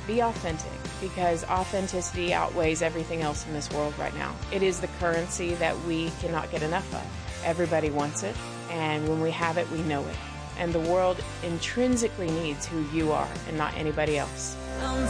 Be authentic, because authenticity outweighs everything else in this world right now. It is the currency that we cannot get enough of. Everybody wants it, and when we have it, we know it. And the world intrinsically needs who you are and not anybody else.